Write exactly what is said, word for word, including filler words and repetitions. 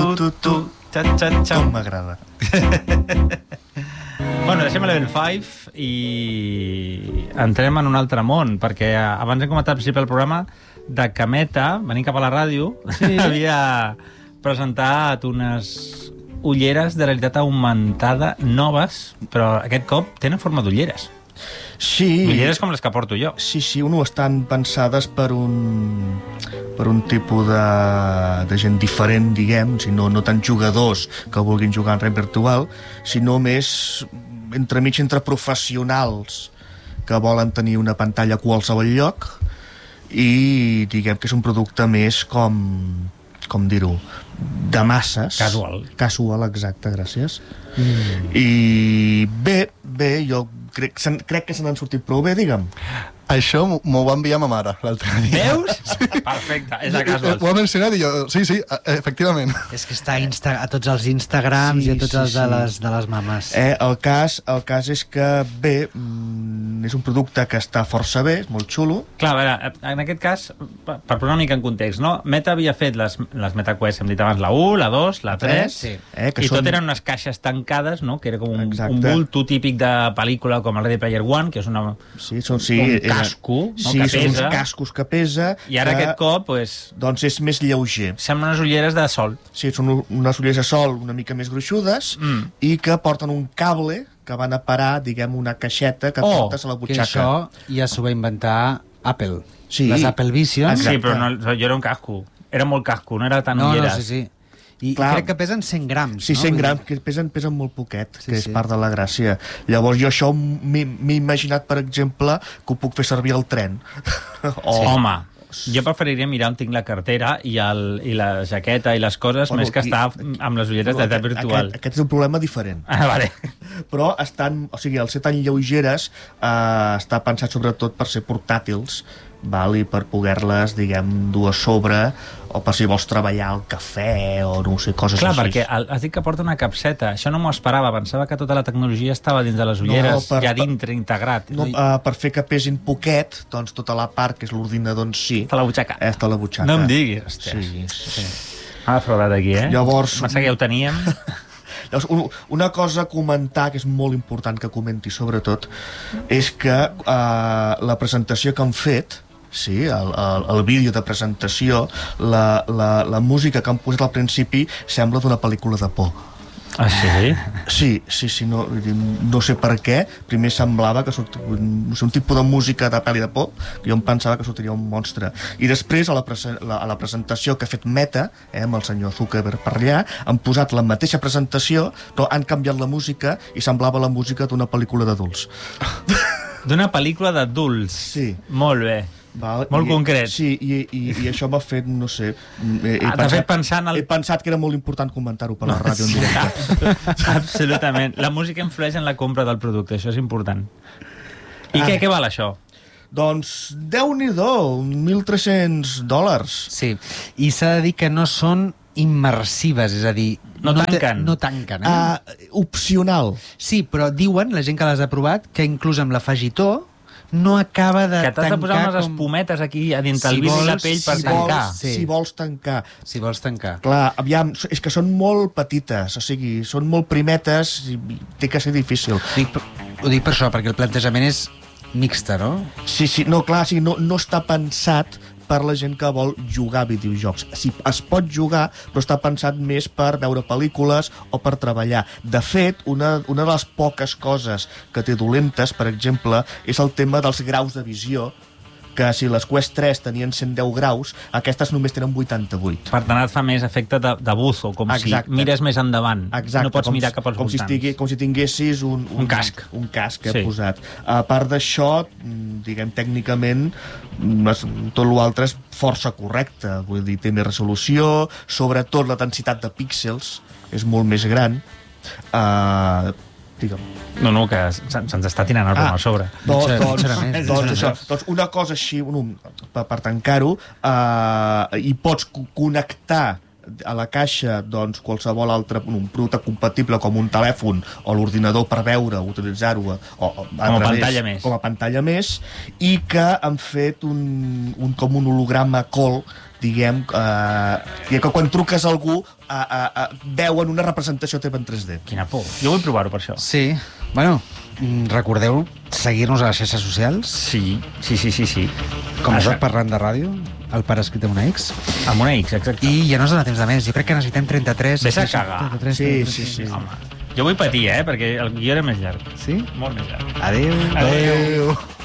tu, tu, tu, xa, xa, xa. Com m'agrada. Bueno, deixem el level cinc i entrem en un altre món, perquè abans hem comentat al principi del programa de que Meta, venint cap a la ràdio, sí. havia presentat unes ulleres de realitat augmentada noves, però aquest cop tenen forma d'ulleres. Sí. Ulleres com les que porto jo. Sí, sí, uno estan pensades per un per un tipus de, de gent diferent, diguem, sinó no tant jugadors que vulguin jugar en realitat virtual, sinó més entremig entre professionals que volen tenir una pantalla a qualsevol lloc i diguem que és un producte més com, com dir-ho, de masses. Casual. Casual, exacte, gràcies. Mm. I bé, bé, jo crec, crec que se n'han sortit prou bé, digue'm. Això m'ho va enviar ma mare l'altre dia. Veus? Sí. Perfecte, és a casuals. Ho ha mencionat i jo, sí, sí, efectivament. És que està a, Insta a tots els Instagrams sí, i a tots sí, els de les, de les mames. Eh, el, cas, el cas és que, bé, és un producte que està força bé, és molt xulo. Clar, a veure, en aquest cas, per posar una mica en context, no? Meta havia fet les, les MetaQuest, hem dit abans, la u, la dos, la tres, sí. eh, que i són... tot eren unes caixes tancades, no? Que era com un, un bulto típic de pel·lícula com el Ready Player One, que és una, sí, són, sí, un era... casco, no? Sí, Que són pesa. uns cascos que pesa. I ara que, aquest cop, pues, doncs és més lleuger. Semblen unes ulleres de sol. Sí, són unes ulleres de sol una mica més gruixudes mm. i que porten un cable que van a parar, diguem, una caixeta que oh, portes a la butxaca. Que això ja s'ho va inventar Apple. Sí. Les Apple Vision. Exacte. Sí, però no, jo era un casco. Era molt casco, no era tan no, ulleres. No, sí, sí. I, Clar, I crec que pesen cent grams, sí, no? cent grams, que pesen, pesen molt poquet, sí, que és sí. part de la gràcia. Llavors jo això m'he imaginat, per exemple, que ho puc fer servir al tren. o... sí. Home, jo preferiria mirar on tinc la cartera i, el, i la jaqueta i les coses, bueno, més que i, estar amb les ulleres de realitat virtual. Aquest, aquest és un problema diferent. Ah, vale. Però estan, o sigui, al ser tan lleugeres, eh, està pensat sobretot per ser portàtils, val? I per poder-les, diguem, dur a sobre, o per si vols treballar al cafè o no sé, coses Clar, així. Clar, perquè el, has dit que porta una capseta. Això no m'ho esperava. Pensava que tota la tecnologia estava dins de les ulleres, no, per, ja dintre, integrat. No, uh, per fer que pesin poquet, doncs tota la part, que és l'ordinador en si... Està a la butxaca. Està a la butxaca. No em diguis. Hòstia. Sí, sí. M'ha defraudat aquí, eh? Llavors... Pensa que ja ho teníem... Llavors, una cosa a comentar, que és molt important que comenti sobretot, és que uh, la presentació que han fet, sí, el, el, el vídeo de presentació, la, la, la música que han posat al principi sembla d'una pel·lícula de por. Ah, sí? Sí, sí, sí, no, no sé per què. Primer semblava que sortia un, un tipus de música de pel·li de por, que jo em pensava que sortiria un monstre. I després, a la, la, a la presentació que ha fet Meta, eh, amb el senyor Zuckerberg per allà, han posat la mateixa presentació, però han canviat la música i semblava la música d'una pel·lícula d'adults. D'una pel·lícula d'adults? Sí. Molt bé. Val? Molt I, concret. Sí, i, i, i això m'ha fet, no sé... He, he, ah, pensat, fet pensar en el... he pensat que era molt important comentar-ho per la ràdio en directe. Absolutament. La música influeix en la compra del producte, això és important. I ah. què, què val això? Doncs, Déu-n'hi-do, mil tres-cents dòlars. Sí, i s'ha de dir que no són immersives, és a dir... No, no tanquen. No tanquen, eh? Uh, opcional. Sí, però diuen, la gent que les ha provat, que inclús amb l'afegitó no acaba de tancar... Que t'has de posar unes com... espumetes aquí a dintre si el vidre i la pell per si tancar. Vols, sí. Si vols tancar. Si vols tancar. Clar, aviam, és que són molt petites, o sigui, són molt primetes i té que ser difícil. Dic, ho dic per això, perquè el plantejament és mixta, no? Sí, sí, no, clar, sí, no, no està pensat per la gent que vol jugar a videojocs. Sí, es pot jugar, però està pensat més per veure pel·lícules o per treballar. De fet, una, una de les poques coses que té dolentes, per exemple, és el tema dels graus de visió, que si les Quest tres tenien cent deu graus, aquestes només tenen vuitanta-vuit. Per tant, et fa més efecte de, de buzo, com Exacte. Si mires més endavant. Exacte. No pots com, mirar cap als com voltants. Si estigui, com si tinguessis un, un, un casc. Un casc que sí. he posat. A part d'això, diguem, tècnicament, tot l'altre és força correcte. Vull dir, té més resolució, sobretot la densitat de píxels és molt més gran. Uh, digue'm. No, no, que se'ns està tirant el ah, a sobre. Doncs, doncs, doncs, això, doncs una cosa així, un, per, per tancar-ho, uh, i pots connectar a la caixa doncs, qualsevol altre un producte compatible com un telèfon o l'ordinador per veure, utilitzar-ho o, o, a com a través, pantalla més. com a pantalla més, i que han fet un, un, com un holograma call, diguem, eh, que quan truques a algú eh, eh, eh, veuen una representació teva en tres D. Quina por. Jo vull provar-ho per això. Sí. Bueno, recordeu seguir-nos a les xarxes socials. Sí, sí, sí, sí. sí. Com Això. tot parlant de ràdio, el pare escrit amb una X. Amb una X, exacte. I ja no ens dona temps de més. Jo crec que necessitem trenta-tres... Ves a cagar. trenta-tres, Sí, trenta-tres, sí, sí. Home, jo vull patir, eh? Perquè el guió era més llarg. Sí? Molt més llarg. Adéu. Adéu. Adéu.